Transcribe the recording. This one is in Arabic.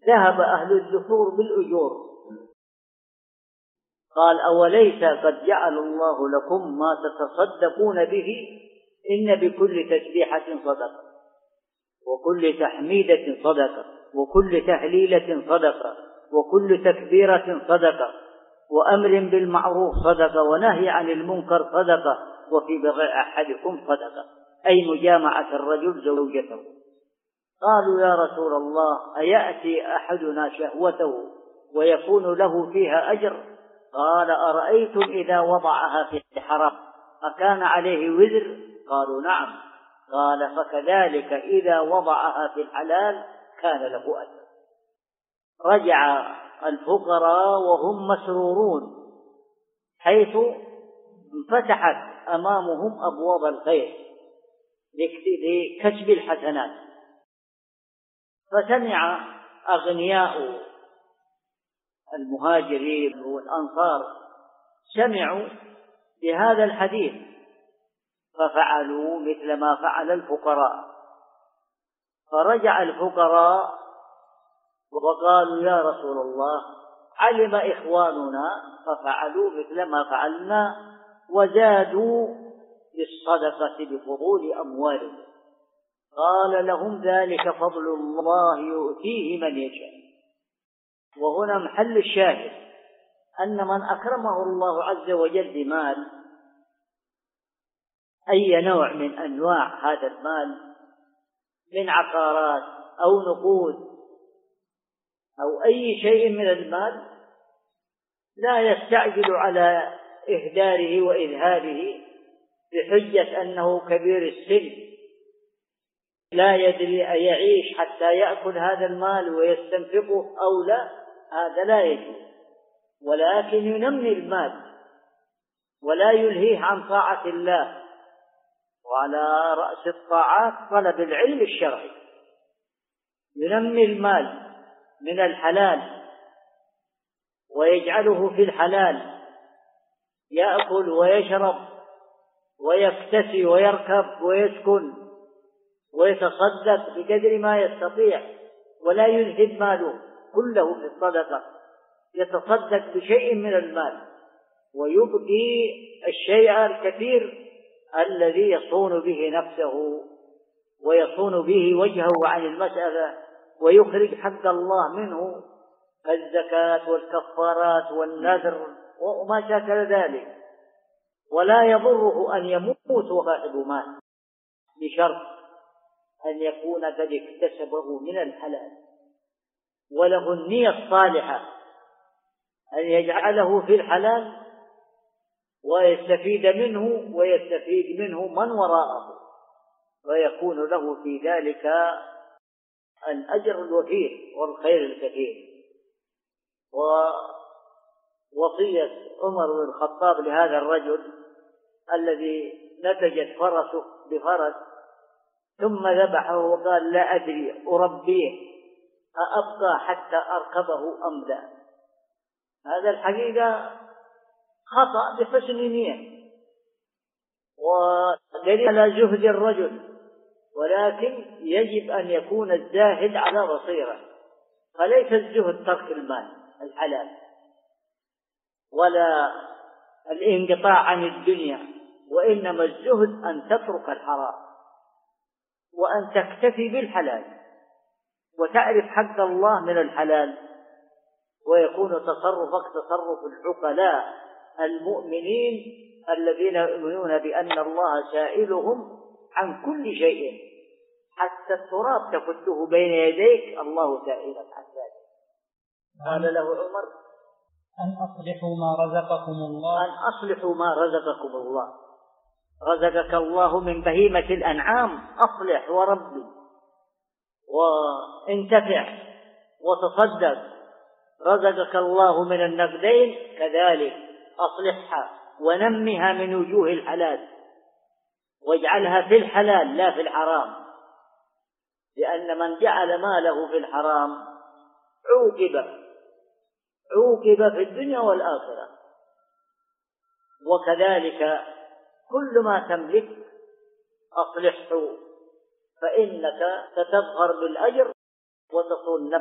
ذهب أهل الدثور بالأجور. قال: أوليس قد جعل الله لكم ما تتصدقون به؟ إن بكل تسبيحة صدقة، وكل تحميدة صدقة، وكل تهليلة صدقة، وكل تكبيرة صدقة، وأمر بالمعروف صدقة، ونهي عن المنكر صدقة، وفي بضع أحدكم صدقة، أي مجامعة الرجل زوجته. قالوا: يا رسول الله، أيأتي أحدنا شهوته ويكون له فيها أجر؟ قال: أرأيتم إذا وضعها في الحرام أكان عليه وزر؟ قالوا: نعم. قال: فكذلك إذا وضعها في الحلال كان له أجر. رجع الفقراء وهم مسرورون، حيث انفتحت أمامهم أبواب الخير لكسب الحسنات. فسمع أغنياء المهاجرين والأنصار سمعوا بهذا الحديث، ففعلوا مثل ما فعل الفقراء. فرجع الفقراء وقالوا: يا رسول الله، علم إخواننا ففعلوا مثل ما فعلنا وزادوا بالصدقة بفضول أموالهم. قال لهم: ذلك فضل الله يؤتيه من يشاء. وهنا محل الشاهد أن من أكرمه الله عز وجل بمال، أي نوع من أنواع هذا المال، من عقارات أو نقود أو أي شيء من المال، لا يستعجل على إهداره وإذهابه بحجة أنه كبير السن لا يدري أيعيش حتى يأكل هذا المال ويستنفقه أو لا، هذا لا يجوز. ولكن ينمي المال ولا يلهيه عن طاعة الله. وعلى رأس الطاعات طلب العلم الشرعي. ينمي المال من الحلال ويجعله في الحلال، يأكل ويشرب ويكتسي ويركب ويسكن ويتصدق بقدر ما يستطيع، ولا ينهب ماله كله في الصدقة، يتصدق بشيء من المال ويبقي الشيء الكثير الذي يصون به نفسه ويصون به وجهه عن المسألة ويخرج حق الله منه، الزكاة والكفارات والنذر وما شاكل ذلك. ولا يضره أن يموت وصاحب مال، بشرط أن يكون قد اكتسبه من الحلال وله النية الصالحة أن يجعله في الحلال ويستفيد منه ويستفيد منه من وراءه، ويكون له في ذلك الأجر الوفير والخير الكثير. ووصية عمر بن الخطاب لهذا الرجل الذي نتجت فرسه بفرس ثم ذبحه وقال: لا أدري أربيه أأبقى حتى أركبه أم لا. هذا الحقيقة خطأ بحسن نية ودليل على زهد الرجل، ولكن يجب أن يكون الزاهد على بصيرة. فليس الزهد ترك المال الحلال ولا الانقطاع عن الدنيا، وإنما الزهد أن تترك الحرام وأن تكتفي بالحلال وتعرف حق الله من الحلال، ويكون تصرفك تصرف العقلاء المؤمنين الذين يؤمنون بأن الله سائلهم عن كل شيء، حتى التراب تفته بين يديك الله سائلك عن ذلك. قال له عمر: أن أصلحوا ما رزقكم الله. أن أصلحوا ما رزقكم الله. رزقك الله من بهيمة الأنعام، أصلح وربي وانتفع وتصدق. رزقك الله من النقدين، كذلك أصلحها ونمها من وجوه الحلال واجعلها في الحلال لا في الحرام، لأن من جعل ماله في الحرام عوقب في الدنيا والآخرة. وكذلك كل ما تملك أصلحه، فإنك ستظهر بالأجر وتصون نفسك.